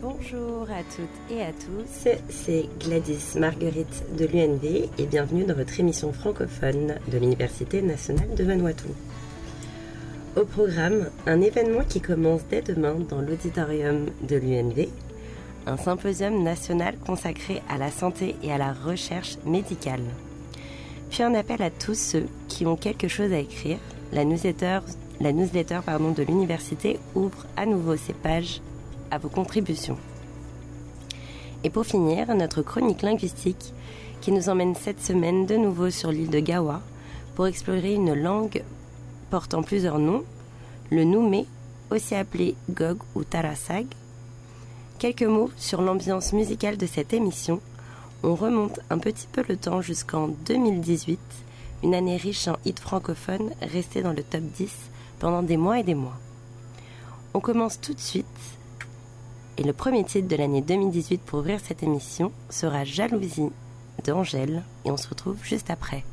Bonjour à toutes et à tous, c'est Gladys Marguerite de l'UNV et bienvenue dans votre émission francophone de l'Université nationale de Vanuatu. Au programme, un événement qui commence dès demain dans l'auditorium de l'UNV, un symposium national consacré à la santé et à la recherche médicale. Puis un appel à tous ceux qui ont quelque chose à écrire. La newsletter de l'université ouvre à nouveau ses pages à vos contributions. Et pour finir, notre chronique linguistique qui nous emmène cette semaine de nouveau sur l'île de Gawa pour explorer une langue portant plusieurs noms, le Noumé, aussi appelé Gog ou Tarasag. Quelques mots sur l'ambiance musicale de cette émission. On remonte un petit peu le temps jusqu'en 2018, une année riche en hits francophones restée dans le top 10 pendant des mois et des mois. On commence tout de suite. Et le premier titre de l'année 2018 pour ouvrir cette émission sera Jalousie d'Angèle et on se retrouve juste après.